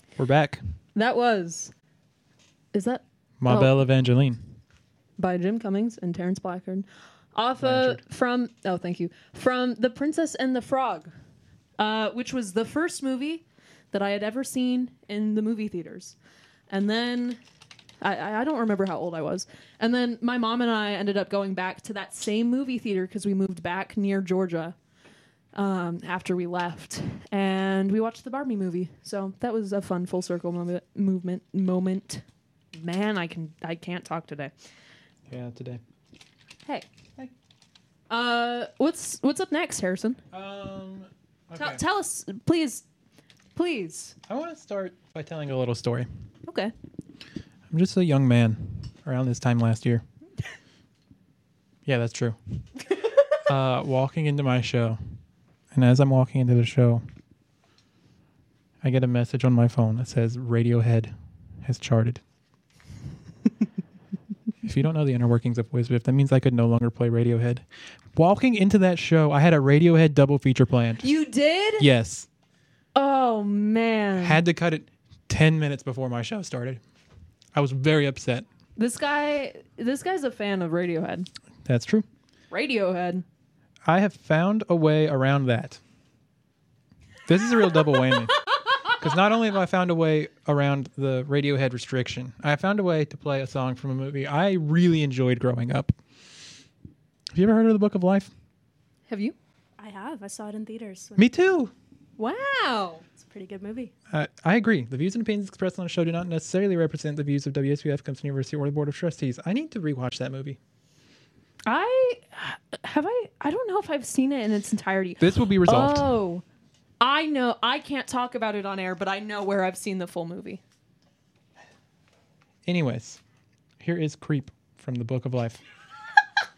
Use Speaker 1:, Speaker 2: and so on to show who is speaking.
Speaker 1: We're back.
Speaker 2: That was... Is that...
Speaker 1: Ma Belle Evangeline.
Speaker 2: By Jim Cummings and Terrence Blanchard. From The Princess and the Frog, which was the first movie that I had ever seen in the movie theaters. And then... I don't remember how old I was. And then my mom and I ended up going back to that same movie theater because we moved back near Georgia after we left. And we watched the Barbie movie. So that was a fun full circle moment. Man, I can't talk today.
Speaker 1: Yeah, today.
Speaker 2: Hey. What's up next, Harrison?
Speaker 1: Okay.
Speaker 2: Tell us, please.
Speaker 1: I want to start by telling a little story.
Speaker 2: Okay.
Speaker 1: I'm just a young man around this time last year. Yeah, that's true. Walking into my show. And as I'm walking into the show, I get a message on my phone that says Radiohead has charted. If you don't know the inner workings of WizWift, that means I could no longer play Radiohead. Walking into that show, I had a Radiohead double feature planned.
Speaker 2: You did?
Speaker 1: Yes.
Speaker 2: Oh, man.
Speaker 1: Had to cut it 10 minutes before my show started. I was very upset.
Speaker 2: This guy's a fan of Radiohead.
Speaker 1: That's true.
Speaker 2: Radiohead.
Speaker 1: I have found a way around that. This is a real double whammy. Because not only have I found a way around the Radiohead restriction, I found a way to play a song from a movie I really enjoyed growing up. Have you ever heard of The Book of Life?
Speaker 2: Have you?
Speaker 3: I have. I saw it in theaters.
Speaker 1: Me too.
Speaker 2: Wow.
Speaker 3: It's a pretty good movie.
Speaker 1: I agree. The views and opinions expressed on the show do not necessarily represent the views of WSBF, Clemson University, or the Board of Trustees. I need to rewatch that movie.
Speaker 2: I don't know if I've seen it in its entirety.
Speaker 1: This will be resolved.
Speaker 2: Oh, I know. I can't talk about it on air, but I know where I've seen the full movie.
Speaker 1: Anyways, here is Creep from The Book of Life.